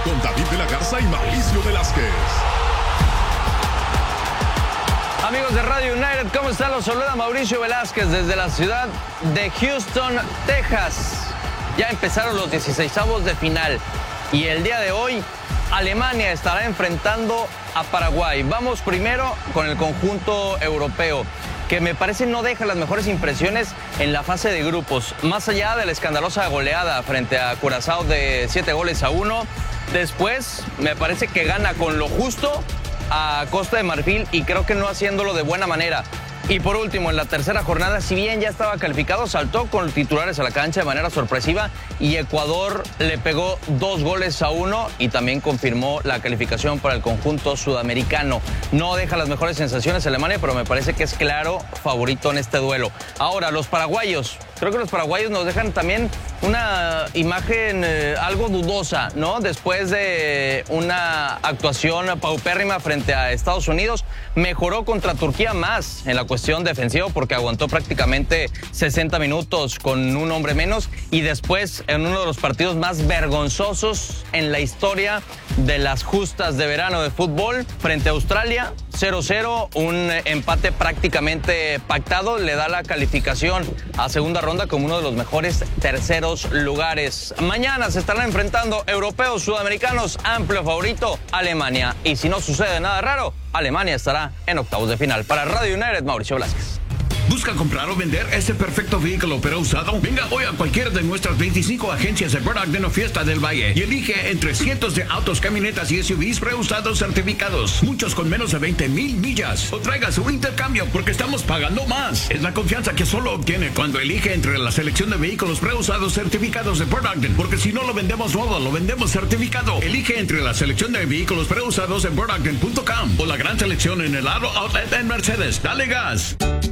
con David de la Garza y Mauricio Velázquez. Amigos de Radio United, ¿cómo están? Los saluda Mauricio Velázquez desde la ciudad de Houston, Texas. Ya empezaron los 16avos de final y el día de hoy Alemania estará enfrentando a Paraguay. Vamos primero con el conjunto europeo, que me parece no deja las mejores impresiones en la fase de grupos. Más allá de la escandalosa goleada frente a Curazao de 7-1, después me parece que gana con lo justo a Costa de Marfil y creo que no haciéndolo de buena manera. Y por último, en la tercera jornada, si bien ya estaba calificado, saltó con los titulares a la cancha de manera sorpresiva y Ecuador le pegó 2-1 y también confirmó la calificación para el conjunto sudamericano. No deja las mejores sensaciones Alemania, pero me parece que es claro favorito en este duelo. Ahora, los paraguayos. Creo que los paraguayos nos dejan también una imagen algo dudosa, ¿no? Después de una actuación paupérrima frente a Estados Unidos, mejoró contra Turquía más en la cuestión defensiva porque aguantó prácticamente 60 minutos con un hombre menos y después en uno de los partidos más vergonzosos en la historia de las justas de verano de fútbol frente a Australia, 0-0, un empate prácticamente pactado, le da la calificación a segunda ronda como uno de los mejores terceros lugares. Mañana se estarán enfrentando europeos, sudamericanos, amplio favorito Alemania. Y si no sucede nada raro, Alemania estará en octavos de final. Para Radio United, Mauricio Velázquez. ¿Busca comprar o vender ese perfecto vehículo pero usado? Venga hoy a cualquiera de nuestras 25 agencias de Burt Ogden o Fiesta del Valle y elige entre cientos de autos, camionetas y SUVs preusados certificados, muchos con menos de 20,000 millas. O traiga su intercambio porque estamos pagando más. Es la confianza que solo obtiene cuando elige entre la selección de vehículos preusados certificados de Burt Ogden, porque si no lo vendemos nuevo, lo vendemos certificado. Elige entre la selección de vehículos preusados en BurtOgden.com o la gran selección en el Aro Outlet en Mercedes. Dale gas.